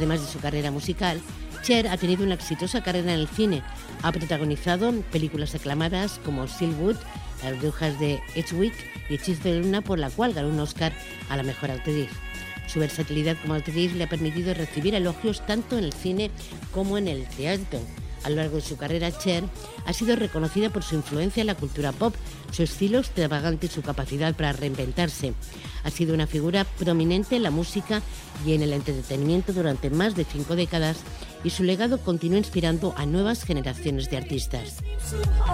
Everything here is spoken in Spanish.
Además de su carrera musical, Cher ha tenido una exitosa carrera en el cine. Ha protagonizado películas aclamadas como Silverwood, Las brujas de Eastwick y Hechizo de Luna, por la cual ganó un Oscar a la mejor actriz. Su versatilidad como actriz le ha permitido recibir elogios tanto en el cine como en el teatro. A lo largo de su carrera, Cher ha sido reconocida por su influencia en la cultura pop, su estilo extravagante y su capacidad para reinventarse. Ha sido una figura prominente en la música y en el entretenimiento durante más de 5 décadas, y su legado continúa inspirando a nuevas generaciones de artistas.